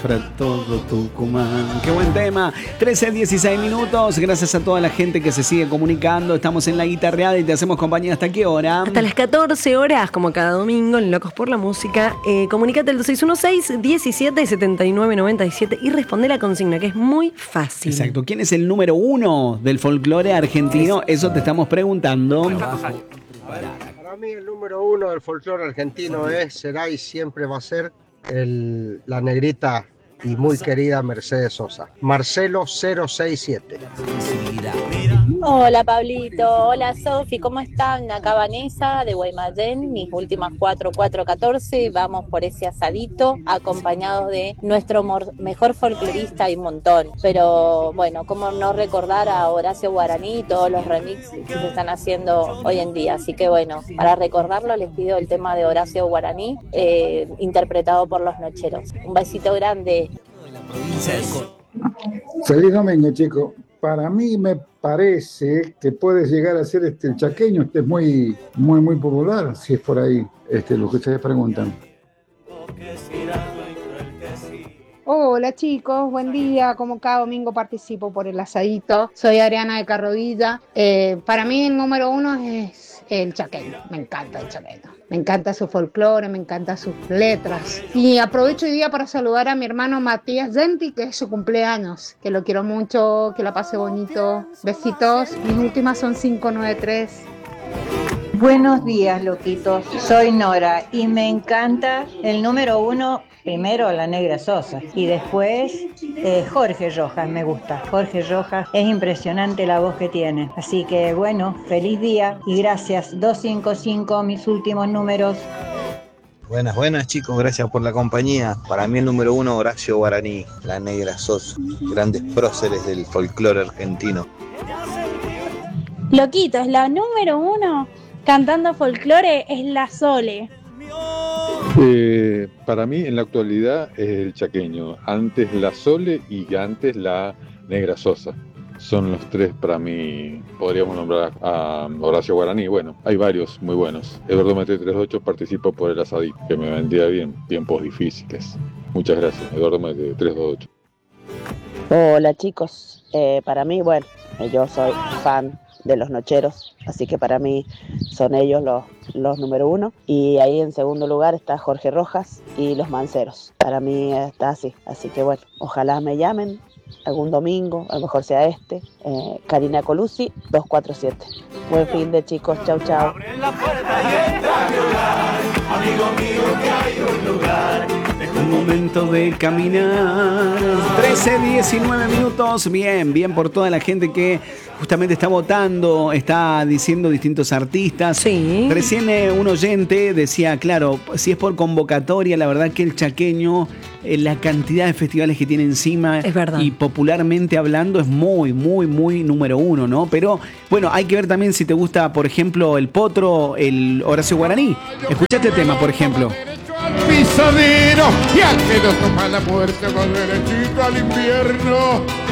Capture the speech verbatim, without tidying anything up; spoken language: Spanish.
Para todo Tucumán. Qué buen tema. trece, dieciséis minutos. Gracias a toda la gente que se sigue comunicando. Estamos en La Guitarreada y te hacemos compañía. ¿Hasta qué hora? Hasta las catorce horas, como cada domingo, en Locos por la Música. Eh, comunicate al dos seis uno seis, diecisiete, setenta y nueve, noventa y siete y responde la consigna, que es muy fácil. Exacto. ¿Quién es el número uno del folclore argentino? Eso te estamos preguntando. Para mí el número uno del folclore argentino es, será y siempre va a ser el, la negrita y muy querida Mercedes Sosa. Marcelo cero seis siete. Hola Pablito, hola Sofi, ¿cómo están? Acá Vanessa de Guaymallén, mis últimas cuatro, cuatro, catorce, vamos por ese asadito acompañados de nuestro mor- mejor folclorista y un montón. Pero bueno, cómo no recordar a Horacio Guaraní y todos los remixes que se están haciendo hoy en día. Así que bueno, para recordarlo les pido el tema de Horacio Guaraní, eh, interpretado por Los Nocheros. Un besito grande. Feliz domingo, chicos. Para mí me parece que puede llegar a ser este el chaqueño, este es muy, muy, muy popular, si es por ahí, este, lo que ustedes preguntan. Hola chicos, buen día, como cada domingo participo por el asadito, soy Ariana de Carrovilla. Eh, para mí el número uno es el chaqueño, me encanta el chaqueño, me encanta su folclore, me encantan sus letras. Y aprovecho hoy día para saludar a mi hermano Matías Denti, que es su cumpleaños, que lo quiero mucho, que la pase bonito. Besitos, mis últimas son cinco nueve tres. Buenos días, loquitos. Soy Nora y me encanta el número uno, primero la Negra Sosa y después eh, Jorge Rojas, me gusta. Jorge Rojas, es impresionante la voz que tiene. Así que bueno, feliz día y gracias. dos cinco cinco, mis últimos números. Buenas, buenas chicos, gracias por la compañía. Para mí el número uno, Horacio Guaraní, la Negra Sosa, grandes próceres del folclore argentino. Loquitos, la número uno cantando folclore es la Sole. Eh, para mí en la actualidad es el chaqueño, antes la Sole y antes la Negra Sosa. Son los tres para mí, podríamos nombrar a Horacio Guaraní. Bueno, hay varios muy buenos. Eduardo Mete trescientos ocho participó por el asadito, que me vendía bien, tiempos difíciles. Muchas gracias, Eduardo Mete trescientos ocho. Hola chicos, eh, para mí, bueno, yo soy fan de Los Nocheros, así que para mí son ellos los, los número uno. Y ahí en segundo lugar está Jorge Rojas y Los Manceros. Para mí está así, así que bueno, ojalá me llamen algún domingo, a lo mejor sea este. eh, Karina Colucci, dos cuatro siete. Buen fin de chicos, chau chau. Abre la puerta y entra a mi hogar, amigo mío, que hay un lugar. Un momento de caminar. trece, diecinueve minutos. Bien, bien por toda la gente que justamente está votando, está diciendo distintos artistas. Sí. Recién eh, un oyente decía, claro, si es por convocatoria, la verdad que el chaqueño, eh, la cantidad de festivales que tiene encima, es verdad, y popularmente hablando es muy, muy, muy número uno, ¿no? Pero bueno, hay que ver también si te gusta, por ejemplo, el Potro, el Horacio Guaraní. Escucha este tema, por ejemplo. Pisadero, y al que nos toma la muerte va derechito al invierno.